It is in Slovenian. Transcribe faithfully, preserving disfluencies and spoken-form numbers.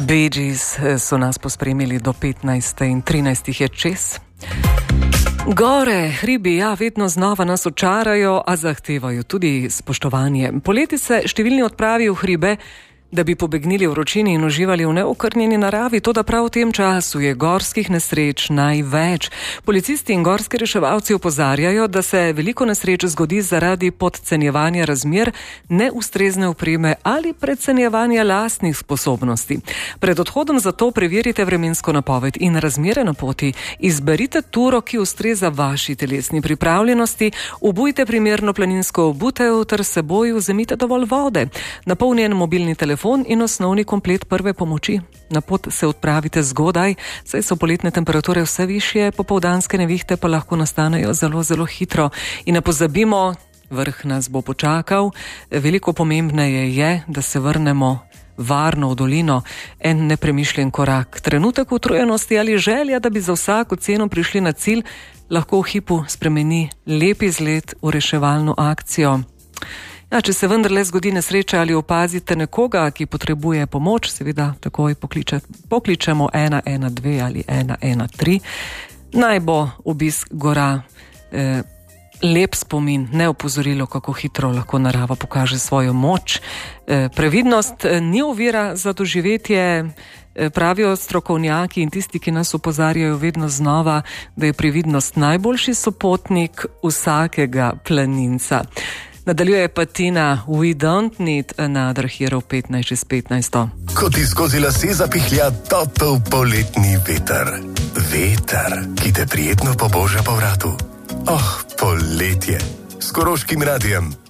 Bee Gees so nas pospremili do petnajste in trinajstih je čez. Gore, hribi, ja, vedno znova nas očarajo, a zahtevajo tudi spoštovanje. Poleti se številni odpravijo v hribe, da bi pobegnili vročini in uživali v neokrnjeni naravi, toda prav v tem času je gorskih nesreč največ. Policisti in gorski reševalci opozarjajo, da se veliko nesreč zgodi zaradi podcenjevanja razmer, neustrezne opreme ali precenjevanja lastnih sposobnosti. Pred odhodom zato preverite vremensko napoved in razmere na poti. Izberite turo, ki ustreza vaši telesni pripravljenosti, obujte primerno planinsko obutev ter s seboj vzemite dovolj vode. Napolnjen mobilni telefon in osnovni komplet prve pomoči. Na pot se odpravite zgodaj, saj so poletne temperature vse višje, popoldanske nevihte pa lahko nastanejo zelo, zelo hitro. In ne pozabimo, vrh nas bo počakal. Veliko pomembneje je, da se vrnemo varno v dolino. En nepremišljen korak, trenutek utrujenosti ali želja, da bi za vsako ceno prišli na cilj, lahko v hipu spremeni lep izlet v reševalno akcijo. Ja, če se vendarle zgodi nesreča ali opazite nekoga, ki potrebuje pomoč, seveda takoj pokliče, pokličemo ena ena dve ali ena ena tri. Naj bo obisk gora eh, lep spomin, ne opozorilo, kako hitro lahko narava pokaže svojo moč. Eh, previdnost eh, ni ovira za doživetje, eh, pravijo strokovnjaki in tisti, ki nas opozarjajo vedno znova, da je previdnost najboljši sopotnik vsakega planinca. Nadaljuje pa Tina, We don't need another hero, petnajst čez petnajsto. Ko ti skozi lase zapihlja topel poletni veter. Veter, ki te prijetno poboža po vratu. Oh, poletje. S Koroškim radijem.